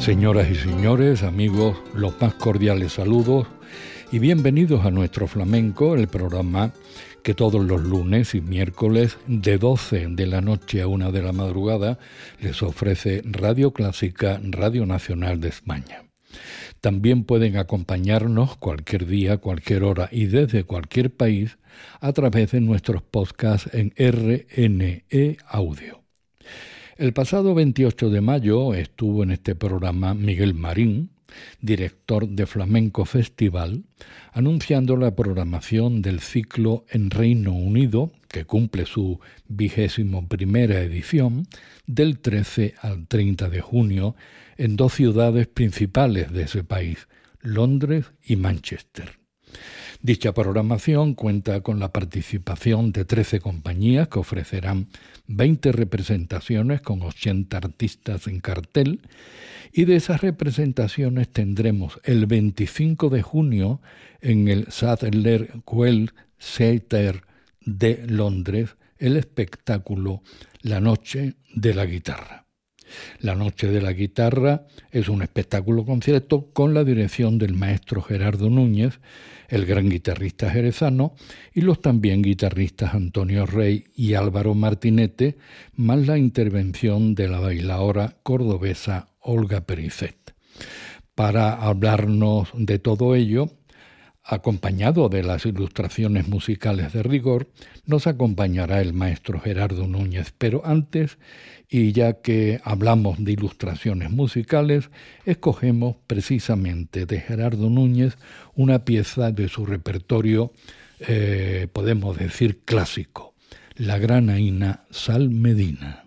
Señoras y señores, amigos, los más cordiales saludos y bienvenidos a Nuestro Flamenco, el programa que todos los lunes y miércoles de 12 de la noche a 1 de la madrugada les ofrece Radio Clásica, Radio Nacional de España. También pueden acompañarnos cualquier día, cualquier hora y desde cualquier país a través de nuestros podcasts en RNE Audio. El pasado 28 de mayo estuvo en este programa Miguel Marín, director de Flamenco Festival, anunciando la programación del ciclo en Reino Unido, que cumple su 21ª edición, del 13 al 30 de junio, en dos ciudades principales de ese país, Londres y Manchester. Dicha programación cuenta con la participación de 13 compañías que ofrecerán 20 representaciones con 80 artistas en cartel, y de esas representaciones tendremos el 25 de junio en el Sadler Wells Theatre de Londres el espectáculo La Noche de la Guitarra. La Noche de la Guitarra es un espectáculo concierto con la dirección del maestro Gerardo Núñez, el gran guitarrista jerezano, y los también guitarristas Antonio Rey y Álvaro Martinete, más la intervención de la bailaora cordobesa Olga Pericet. Para hablarnos de todo ello, acompañado de las ilustraciones musicales de rigor, nos acompañará el maestro Gerardo Núñez. Pero antes, y ya que hablamos de ilustraciones musicales, escogemos precisamente de Gerardo Núñez una pieza de su repertorio, podemos decir clásico, la granaína Sal Medina.